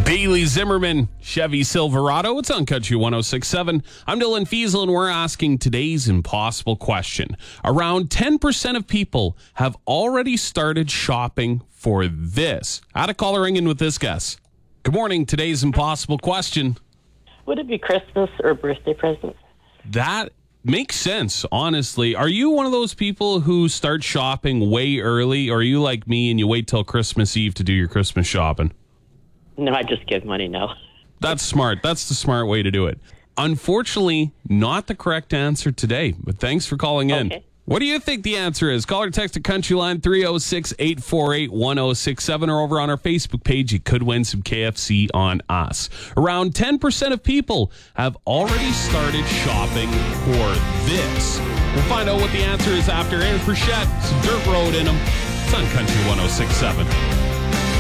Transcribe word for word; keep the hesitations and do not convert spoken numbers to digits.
Bailey Zimmerman, Chevy Silverado. It's on Country one oh six point seven. I'm Dylan Fiesel, and we're asking today's impossible question. Around ten percent of people have already started shopping for this. I had a caller ring in with this guess. Good morning. Today's impossible question. Would it be Christmas or birthday presents? That makes sense, honestly. Are you one of those people who start shopping way early, or are you like me and you wait till Christmas Eve to do your Christmas shopping? No, I just give money now. That's smart. That's the smart way to do it. Unfortunately, not the correct answer today, but thanks for calling in. Okay. What do you think the answer is? Call or text at Country Line three oh six, eight four eight, one oh six seven, or over on our Facebook page. You could win some K F C on us. Around ten percent of people have already started shopping for this. We'll find out what the answer is after Aaron Frechette, some Dirt Road in them. It's on Country one oh six point seven.